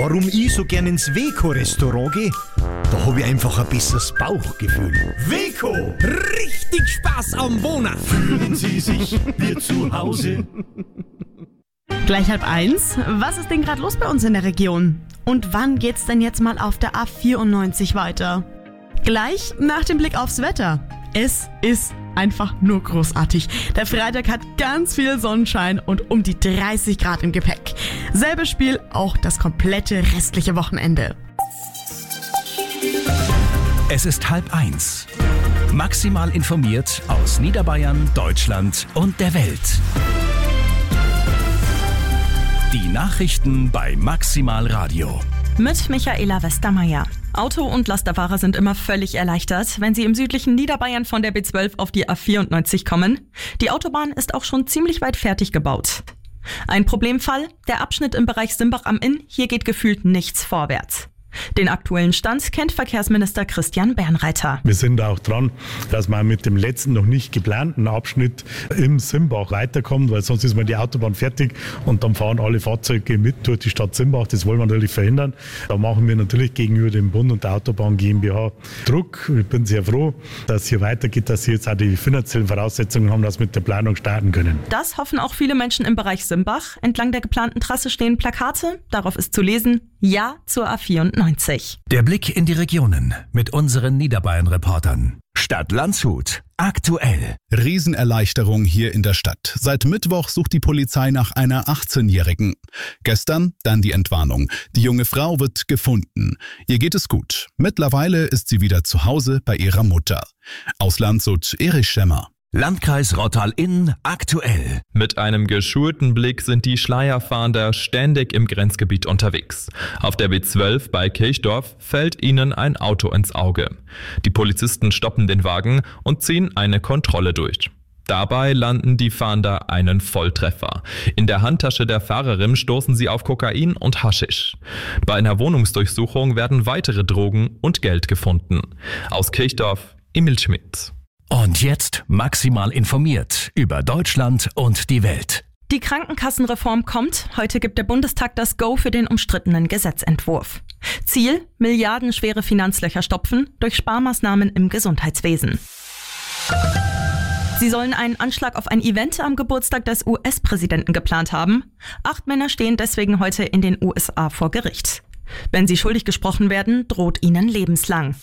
Warum ich so gern ins Weco-Restaurant gehe? Da habe ich einfach ein besseres Bauchgefühl. Weco, richtig Spaß am Wohnen. Fühlen Sie sich wie zu Hause. Gleich 12:30. Was ist denn gerade los bei uns in der Region? Und wann geht's denn jetzt mal auf der A94 weiter? Gleich nach dem Blick aufs Wetter. Es ist einfach nur großartig. Der Freitag hat ganz viel Sonnenschein und um die 30 Grad im Gepäck. Selbes Spiel auch das komplette restliche Wochenende. Es ist 12:30. Maximal informiert aus Niederbayern, Deutschland und der Welt. Die Nachrichten bei Maximal Radio. Mit Michaela Westermeier. Auto- und Lasterfahrer sind immer völlig erleichtert, wenn sie im südlichen Niederbayern von der B12 auf die A94 kommen. Die Autobahn ist auch schon ziemlich weit fertig gebaut. Ein Problemfall, der Abschnitt im Bereich Simbach am Inn, hier geht gefühlt nichts vorwärts. Den aktuellen Stand kennt Verkehrsminister Christian Bernreiter. Wir sind auch dran, dass man mit dem letzten noch nicht geplanten Abschnitt im Simbach weiterkommt, weil sonst ist mal die Autobahn fertig und dann fahren alle Fahrzeuge mit durch die Stadt Simbach. Das wollen wir natürlich verhindern. Da machen wir natürlich gegenüber dem Bund und der Autobahn GmbH Druck. Ich bin sehr froh, dass es hier weitergeht, dass sie jetzt auch die finanziellen Voraussetzungen haben, dass wir mit der Planung starten können. Das hoffen auch viele Menschen im Bereich Simbach. Entlang der geplanten Trasse stehen Plakate. Darauf ist zu lesen: Ja zur A94. Der Blick in die Regionen mit unseren Niederbayern-Reportern. Stadt Landshut. Aktuell. Riesenerleichterung hier in der Stadt. Seit Mittwoch sucht die Polizei nach einer 18-Jährigen. Gestern dann die Entwarnung. Die junge Frau wird gefunden. Ihr geht es gut. Mittlerweile ist sie wieder zu Hause bei ihrer Mutter. Aus Landshut, Erich Schemmer. Landkreis Rottal-Inn aktuell. Mit einem geschulten Blick sind die Schleierfahnder ständig im Grenzgebiet unterwegs. Auf der B12 bei Kirchdorf fällt ihnen ein Auto ins Auge. Die Polizisten stoppen den Wagen und ziehen eine Kontrolle durch. Dabei landen die Fahnder einen Volltreffer. In der Handtasche der Fahrerin stoßen sie auf Kokain und Haschisch. Bei einer Wohnungsdurchsuchung werden weitere Drogen und Geld gefunden. Aus Kirchdorf, Emil Schmidt. Und jetzt maximal informiert über Deutschland und die Welt. Die Krankenkassenreform kommt. Heute gibt der Bundestag das Go für den umstrittenen Gesetzentwurf. Ziel: milliardenschwere Finanzlöcher stopfen durch Sparmaßnahmen im Gesundheitswesen. Sie sollen einen Anschlag auf ein Event am Geburtstag des US-Präsidenten geplant haben. 8 Männer stehen deswegen heute in den USA vor Gericht. Wenn sie schuldig gesprochen werden, droht ihnen lebenslang.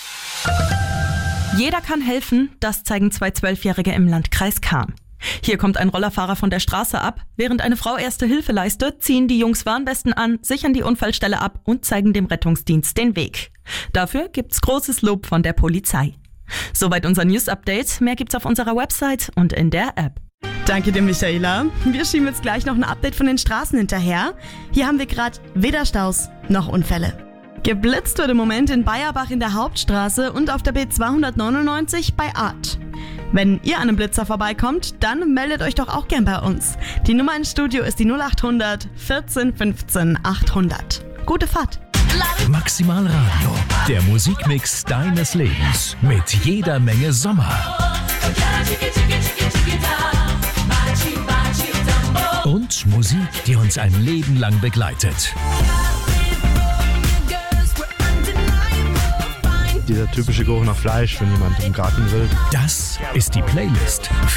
Jeder kann helfen, das zeigen 2 12-Jährige im Landkreis Cham. Hier kommt ein Rollerfahrer von der Straße ab. Während eine Frau erste Hilfe leistet, ziehen die Jungs Warnwesten an, sichern die Unfallstelle ab und zeigen dem Rettungsdienst den Weg. Dafür gibt's großes Lob von der Polizei. Soweit unser News-Update. Mehr gibt's auf unserer Website und in der App. Danke dir, Michaela. Wir schieben jetzt gleich noch ein Update von den Straßen hinterher. Hier haben wir gerade weder Staus noch Unfälle. Geblitzt wird im Moment in Bayerbach in der Hauptstraße und auf der B299 bei Art. Wenn ihr an einem Blitzer vorbeikommt, dann meldet euch doch auch gern bei uns. Die Nummer ins Studio ist die 0800 14 15 800. Gute Fahrt! Maximal Radio. Der Musikmix deines Lebens mit jeder Menge Sommer. Und Musik, die uns ein Leben lang begleitet. Dieser typische Geruch nach Fleisch, wenn jemand im Garten will. Das ist die Playlist